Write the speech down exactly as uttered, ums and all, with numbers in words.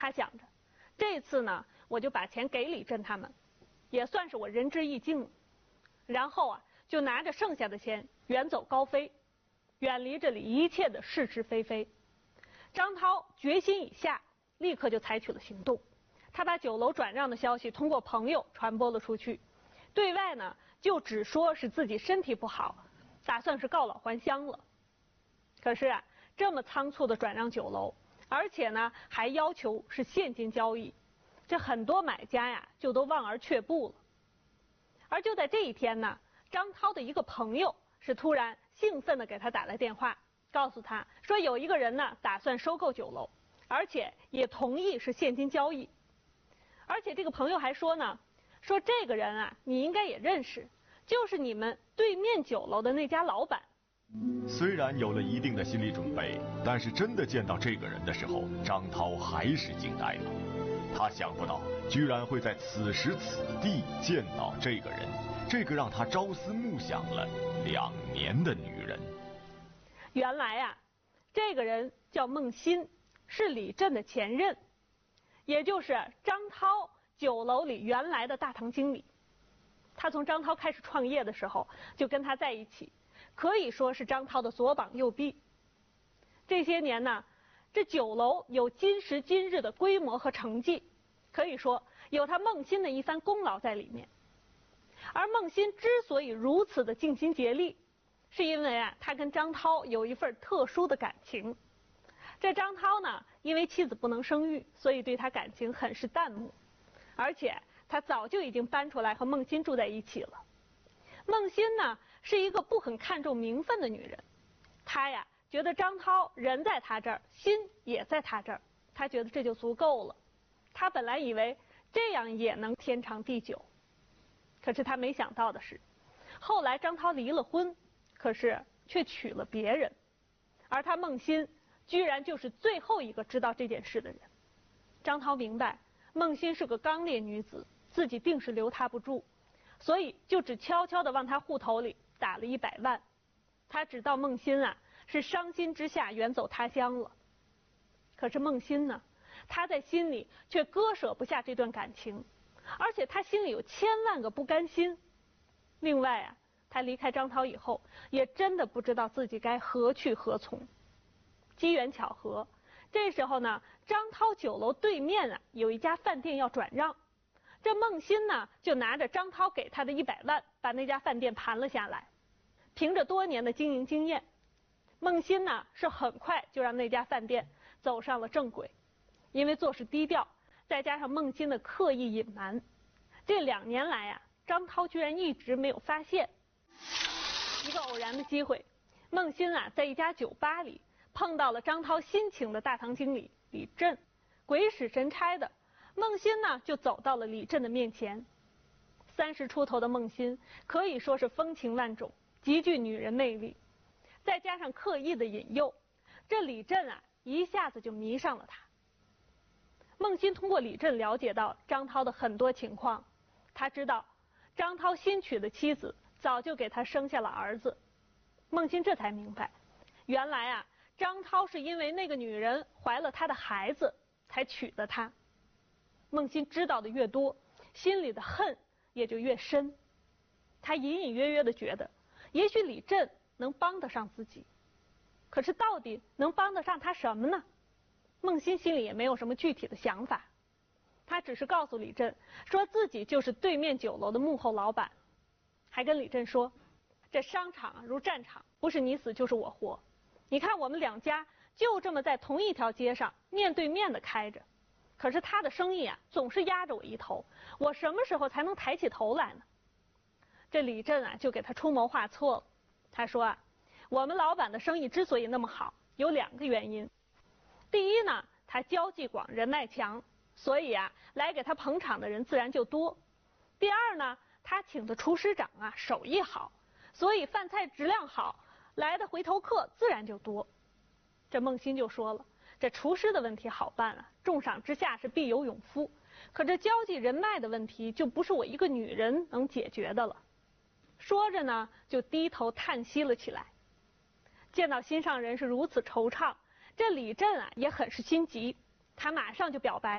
他想着，这次呢，我就把钱给李振他们，也算是我仁至义尽了。然后啊，就拿着剩下的钱远走高飞，远离这里一切的是是非非。张涛决心已下，立刻就采取了行动。他把酒楼转让的消息通过朋友传播了出去，对外呢就只说是自己身体不好，打算是告老还乡了。可是啊，这么仓促的转让酒楼，而且呢还要求是现金交易，这很多买家呀就都望而却步了。而就在这一天呢，张涛的一个朋友是突然兴奋地给他打来电话，告诉他说有一个人呢打算收购酒楼，而且也同意是现金交易。而且这个朋友还说呢，说这个人啊你应该也认识，就是你们对面酒楼的那家老板。 虽然有了一定的心理准备，但是真的见到这个人的时候，张涛还是惊呆了。他想不到居然会在此时此地见到这个人，这个让他朝思暮想了两年的女人。 原来啊，这个人叫孟欣，是李振的前任，也就是张涛酒楼里原来的大堂经理。他从张涛开始创业的时候就跟他在一起，可以说是张涛的左膀右臂。这些年呢，这酒楼有今时今日的规模和成绩，可以说有他孟欣的一番功劳在里面。而孟欣之所以如此的尽心竭力，是因为啊，他跟张涛有一份特殊的感情。这张涛呢，因为妻子不能生育，所以对他感情很是淡漠，而且他早就已经搬出来和孟欣住在一起了。孟欣呢，是一个不很看重名分的女人，她呀觉得张涛人在她这儿，心也在她这儿，她觉得这就足够了。她本来以为这样也能天长地久，可是她没想到的是，后来张涛离了婚，可是却娶了别人，而她孟欣居然就是最后一个知道这件事的人。张涛明白孟欣是个刚烈女子，自己定是留她不住，所以就只悄悄地往她户头里打了一百万。他知道孟欣啊是伤心之下远走他乡了，可是孟欣呢，他在心里却割舍不下这段感情，而且他心里有千万个不甘心。另外啊，他离开张涛以后，也真的不知道自己该何去何从。机缘巧合，这时候呢，张涛酒楼对面啊有一家饭店要转让，这孟欣呢就拿着张涛给他的一百万，把那家饭店盘了下来。凭着多年的经营经验，孟欣呢是很快就让那家饭店走上了正轨。因为做事低调，再加上孟欣的刻意隐瞒，这两年来啊，张涛居然一直没有发现。一个偶然的机会，孟欣啊在一家酒吧里碰到了张涛新请的大堂经理李振。鬼使神差的，孟欣呢就走到了李振的面前。三十出头的孟欣可以说是风情万种，极具女人魅力，再加上刻意的引诱，这李振啊一下子就迷上了他。孟欣通过李振了解到张涛的很多情况，他知道张涛新娶的妻子早就给他生下了儿子。孟欣这才明白，原来啊张涛是因为那个女人怀了他的孩子才娶的他。孟欣知道的越多，心里的恨也就越深。他隐隐约约的觉得，也许李振能帮得上自己，可是到底能帮得上他什么呢？孟欣心里也没有什么具体的想法，他只是告诉李振说自己就是对面酒楼的幕后老板，还跟李振说，这商场如战场，不是你死就是我活，你看我们两家就这么在同一条街上面对面的开着，可是他的生意啊总是压着我一头，我什么时候才能抬起头来呢？这李振啊就给他出谋划策了。他说啊，我们老板的生意之所以那么好，有两个原因。第一呢，他交际广，人脉强，所以啊来给他捧场的人自然就多。第二呢，他请的厨师长啊手艺好，所以饭菜质量好，来的回头客自然就多。这孟欣就说了，这厨师的问题好办啊，重赏之下是必有勇夫，可这交际人脉的问题就不是我一个女人能解决的了。说着呢就低头叹息了起来。见到心上人是如此惆怅，这李振啊也很是心急，他马上就表白